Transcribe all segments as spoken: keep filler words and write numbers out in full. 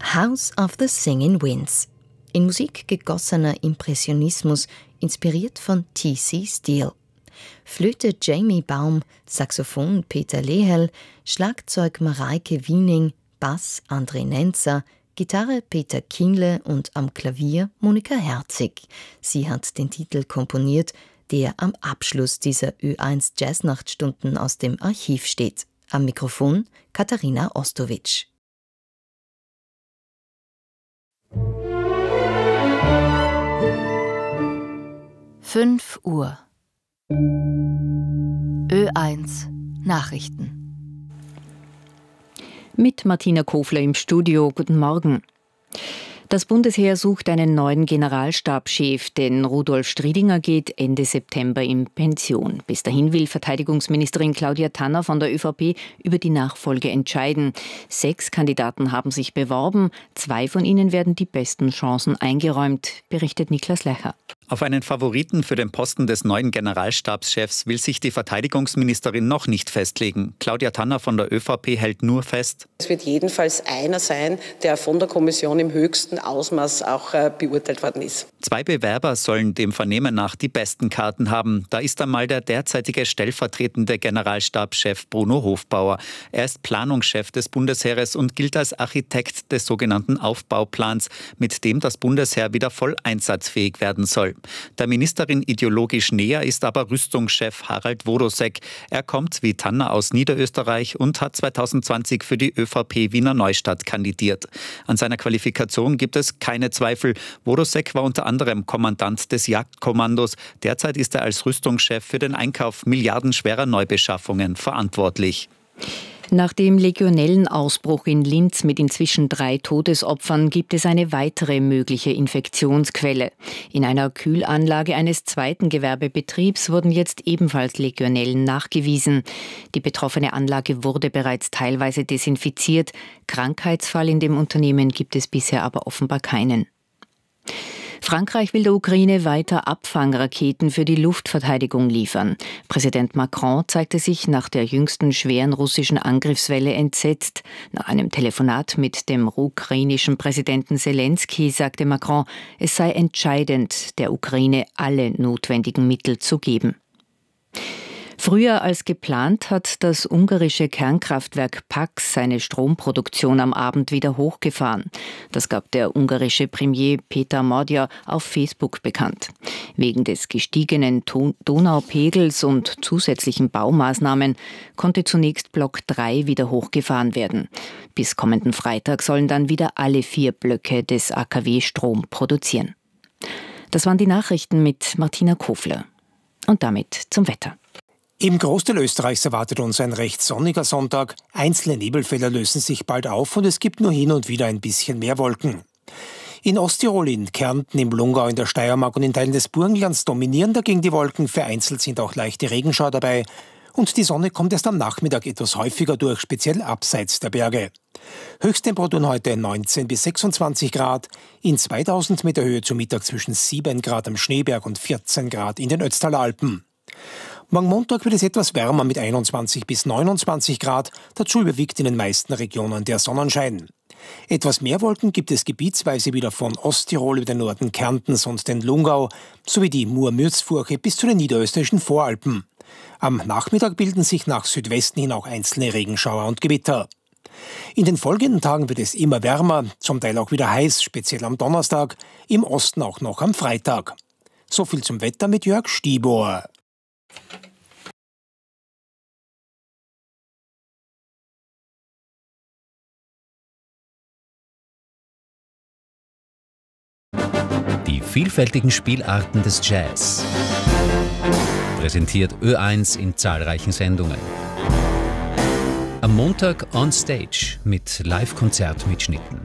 House of the Singing Winds. In Musik gegossener Impressionismus, inspiriert von T C Steele. Flöte Jamie Baum, Saxophon Peter Lehel, Schlagzeug Mareike Wiening, Bass André Nenzer, Gitarre Peter Kienle und am Klavier Monika Herzig. Sie hat den Titel komponiert, der am Abschluss dieser Ö eins Jazznachtstunden aus dem Archiv steht. Am Mikrofon Katharina Ostowitsch. fünf Uhr. Ö eins Nachrichten. Mit Martina Kofler im Studio. Guten Morgen. Das Bundesheer sucht einen neuen Generalstabschef, denn Rudolf Striedinger geht Ende September in Pension. Bis dahin will Verteidigungsministerin Claudia Tanner von der ÖVP über die Nachfolge entscheiden. Sechs Kandidaten haben sich beworben. Zwei von ihnen werden die besten Chancen eingeräumt, berichtet Niklas Lecher. Auf einen Favoriten für den Posten des neuen Generalstabschefs will sich die Verteidigungsministerin noch nicht festlegen. Claudia Tanner von der ÖVP hält nur fest: Es wird jedenfalls einer sein, der von der Kommission im höchsten Ausmaß auch äh, beurteilt worden ist. Zwei Bewerber sollen dem Vernehmen nach die besten Karten haben. Da ist einmal der derzeitige stellvertretende Generalstabschef Bruno Hofbauer. Er ist Planungschef des Bundesheeres und gilt als Architekt des sogenannten Aufbauplans, mit dem das Bundesheer wieder voll einsatzfähig werden soll. Der Ministerin ideologisch näher ist aber Rüstungschef Harald Wodosek. Er kommt wie Tanner aus Niederösterreich und hat zweitausendzwanzig für die ÖVP Wiener Neustadt kandidiert. An seiner Qualifikation gibt es keine Zweifel. Wodosek war unter anderem Kommandant des Jagdkommandos. Derzeit ist er als Rüstungschef für den Einkauf milliardenschwerer Neubeschaffungen verantwortlich. Nach dem Legionellenausbruch in Linz mit inzwischen drei Todesopfern gibt es eine weitere mögliche Infektionsquelle. In einer Kühlanlage eines zweiten Gewerbebetriebs wurden jetzt ebenfalls Legionellen nachgewiesen. Die betroffene Anlage wurde bereits teilweise desinfiziert. Krankheitsfall in dem Unternehmen gibt es bisher aber offenbar keinen. Frankreich will der Ukraine weiter Abfangraketen für die Luftverteidigung liefern. Präsident Macron zeigte sich nach der jüngsten schweren russischen Angriffswelle entsetzt. Nach einem Telefonat mit dem ukrainischen Präsidenten Zelensky sagte Macron, es sei entscheidend, der Ukraine alle notwendigen Mittel zu geben. Früher als geplant hat das ungarische Kernkraftwerk Paks seine Stromproduktion am Abend wieder hochgefahren. Das gab der ungarische Premier Peter Magyar auf Facebook bekannt. Wegen des gestiegenen Donaupegels und zusätzlichen Baumaßnahmen konnte zunächst Block drei wieder hochgefahren werden. Bis kommenden Freitag sollen dann wieder alle vier Blöcke des A K W Strom produzieren. Das waren die Nachrichten mit Martina Kofler. Und damit zum Wetter. Im Großteil Österreichs erwartet uns ein recht sonniger Sonntag. Einzelne Nebelfelder lösen sich bald auf und es gibt nur hin und wieder ein bisschen mehr Wolken. In Osttirol, in Kärnten, im Lungau, in der Steiermark und in Teilen des Burgenlands dominieren dagegen die Wolken. Vereinzelt sind auch leichte Regenschauer dabei. Und die Sonne kommt erst am Nachmittag etwas häufiger durch, speziell abseits der Berge. Höchsttemperaturen heute neunzehn bis sechsundzwanzig Grad. In zweitausend Meter Höhe zu Mittag zwischen sieben Grad am Schneeberg und vierzehn Grad in den Ötztaler Alpen. Morgen Montag wird es etwas wärmer mit einundzwanzig bis neunundzwanzig Grad. Dazu überwiegt in den meisten Regionen der Sonnenschein. Etwas mehr Wolken gibt es gebietsweise wieder von Osttirol über den Norden Kärntens und den Lungau sowie die Mur-Mürzfurche bis zu den niederösterreichischen Voralpen. Am Nachmittag bilden sich nach Südwesten hin auch einzelne Regenschauer und Gewitter. In den folgenden Tagen wird es immer wärmer, zum Teil auch wieder heiß, speziell am Donnerstag, im Osten auch noch am Freitag. So viel zum Wetter mit Jörg Stibor. Die vielfältigen Spielarten des Jazz. Präsentiert Ö eins in zahlreichen Sendungen. Am Montag on Stage mit Live-Konzertmitschnitten.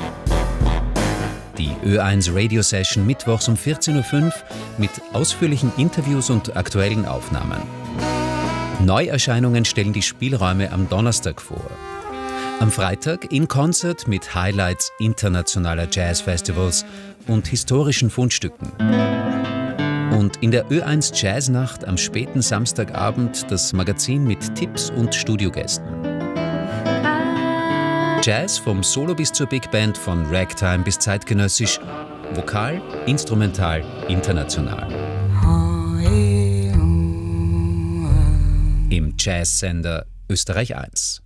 Die Ö eins Radio Session mittwochs um vierzehn Uhr fünf mit ausführlichen Interviews und aktuellen Aufnahmen. Neuerscheinungen stellen die Spielräume am Donnerstag vor. Am Freitag in Concert mit Highlights internationaler Jazzfestivals und historischen Fundstücken. Und in der Ö eins Jazznacht am späten Samstagabend das Magazin mit Tipps und Studiogästen. Jazz vom Solo bis zur Big Band, von Ragtime bis zeitgenössisch, vokal, instrumental, international. Im Jazzsender Österreich eins.